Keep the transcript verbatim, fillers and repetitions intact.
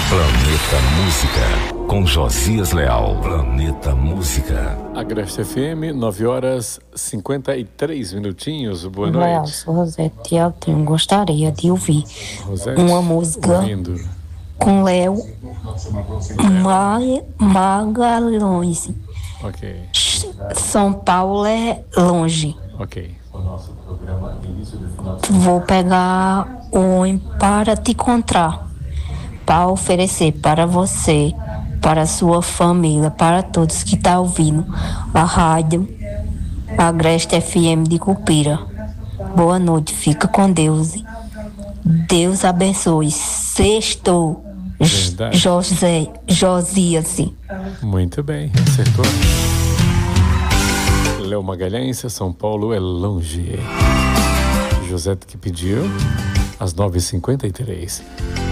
Planeta Música, com Josias Leal. Planeta Música. Agreste F M, nove horas e cinquenta e três minutinhos. Boa Leal, noite. sou Rosete Altinho. Gostaria de ouvir Rosete, uma música ouvindo. com Léo Ma- Magalhães. Ok, São Paulo é longe. ok. Vou pegar um para te encontrar, para oferecer para você, para a sua família, para todos que estão ouvindo a rádio Agreste F M de Cupira. Boa noite, fica com Deus. Deus abençoe. Sextou. Verdade. José, Josias. Muito bem, acertou. Léo Magalhães, São Paulo é longe. José que pediu, às nove e cinquenta e três.